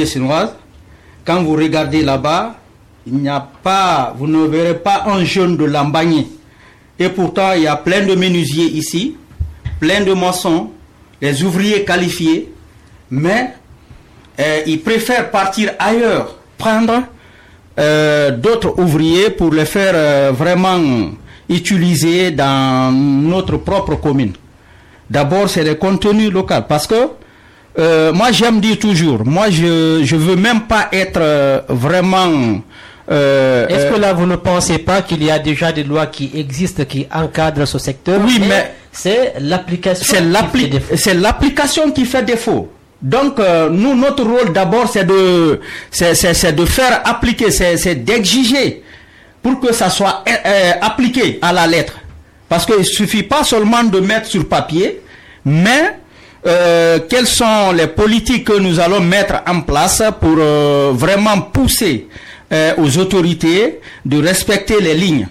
Sénoise, quand vous regardez là-bas, vous ne verrez pas un jeune de Lambagne. Et pourtant, il y a plein de menuisiers ici, plein de maçons, les ouvriers qualifiés, mais ils préfèrent partir ailleurs, prendre d'autres ouvriers pour les faire vraiment utiliser dans notre propre commune. D'abord, c'est le contenu local, parce que moi j'aime dire toujours, moi je veux même pas être vraiment... Est-ce que là vous ne pensez pas qu'il y a déjà des lois qui existent, qui encadrent ce secteur? Oui, mais c'est l'application. C'est l'application qui fait défaut. Donc nous, notre rôle d'abord c'est de faire appliquer, c'est d'exiger pour que ça soit appliqué à la lettre. Parce qu'il ne suffit pas seulement de mettre sur papier, mais quelles sont les politiques que nous allons mettre en place pour vraiment pousser aux autorités de respecter les lignes.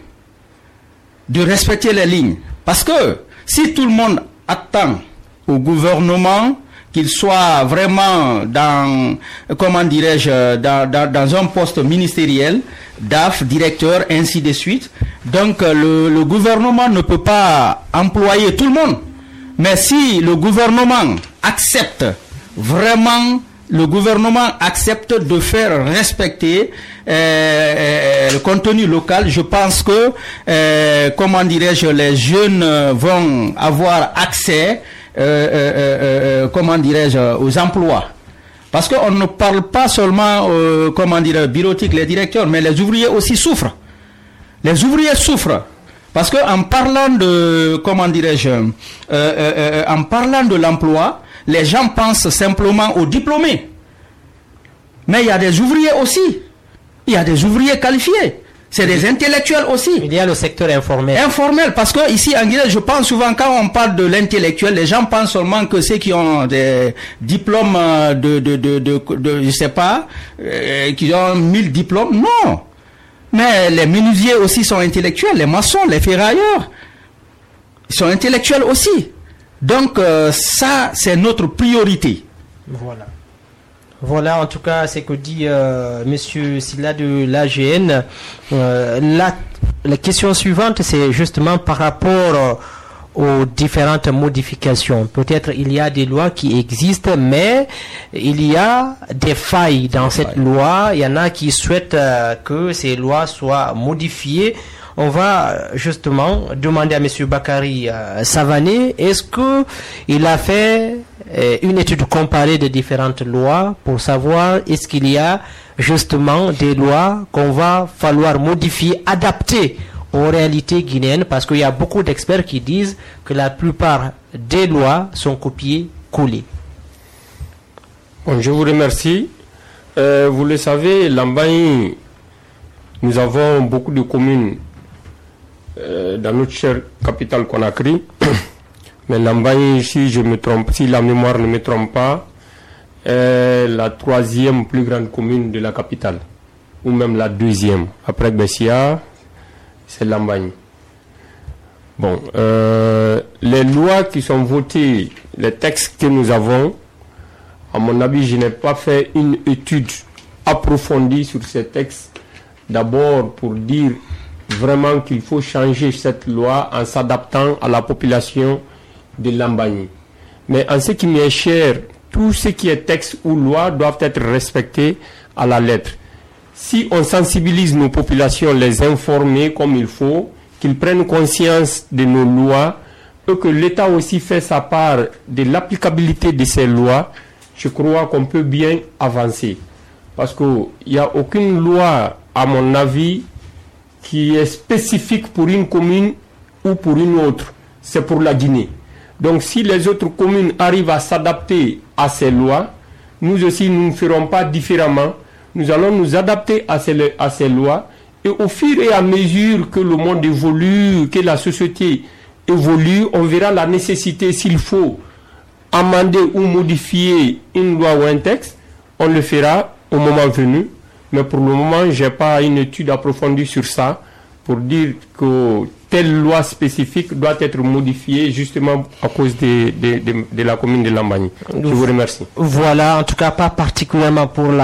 Parce que si tout le monde attend au gouvernement qu'il soit vraiment dans, comment dirais-je, dans un poste ministériel, DAF, directeur, ainsi de suite, donc le gouvernement ne peut pas employer tout le monde. Mais si le gouvernement accepte vraiment, de faire respecter le contenu local, je pense que, comment dirais-je, les jeunes vont avoir accès, comment dirais-je, aux emplois. Parce qu'on ne parle pas seulement, comment dire, bureautique, les directeurs, mais les ouvriers aussi souffrent. Les ouvriers souffrent. Parce que en parlant de, comment dirais-je, en parlant de l'emploi, les gens pensent simplement aux diplômés. Mais il y a des ouvriers aussi. Il y a des ouvriers qualifiés. C'est des intellectuels aussi. Il y a le secteur informel. Informel, parce que ici en Guinée, je pense souvent quand on parle de l'intellectuel, les gens pensent seulement que ceux qui ont des diplômes je sais pas, qui ont 1000 diplômes. Non. Mais les menuisiers aussi sont intellectuels, les maçons, les ferrailleurs, ils sont intellectuels aussi. Donc ça, c'est notre priorité. Voilà en tout cas ce que dit Monsieur Silla de l'AGN. La question suivante, c'est justement par rapport aux différentes modifications. Peut-être il y a des lois qui existent, mais il y a des failles dans cette loi. Il y en a qui souhaitent que ces lois soient modifiées. On va justement demander à Monsieur Bakary Savané, est-ce que il a fait une étude comparée des différentes lois pour savoir est-ce qu'il y a justement des lois qu'on va falloir modifier, adapter aux réalités guinéennes, parce qu'il y a beaucoup d'experts qui disent que la plupart des lois sont copiées-collées. Bon, je vous remercie. Vous le savez, Lambagne, nous avons beaucoup de communes dans notre chère capitale Conakry. Mais Lambagne, si la mémoire ne me trompe pas, est la 3e plus grande commune de la capitale, ou même la 2e. Après Bessia, c'est Lambagne. Bon, les lois qui sont votées, les textes que nous avons, à mon avis, je n'ai pas fait une étude approfondie sur ces textes. D'abord pour dire vraiment qu'il faut changer cette loi en s'adaptant à la population de Lambagne. Mais en ce qui m'est cher, tout ce qui est texte ou loi doivent être respectés à la lettre. Si on sensibilise nos populations, les informer comme il faut, qu'ils prennent conscience de nos lois, et que l'État aussi fait sa part de l'applicabilité de ces lois, je crois qu'on peut bien avancer. Parce qu'il n'y a aucune loi, à mon avis, qui est spécifique pour une commune ou pour une autre. C'est pour la Guinée. Donc si les autres communes arrivent à s'adapter à ces lois, nous aussi nous ne ferons pas différemment. Nous allons nous adapter à ces lois, et au fur et à mesure que le monde évolue, que la société évolue, on verra la nécessité, s'il faut amender ou modifier une loi ou un texte, on le fera au moment venu. Mais pour le moment, je n'ai pas une étude approfondie sur ça pour dire que telle loi spécifique doit être modifiée justement à cause de la commune de Lambagne. Je vous remercie. Voilà, en tout cas pas particulièrement pour la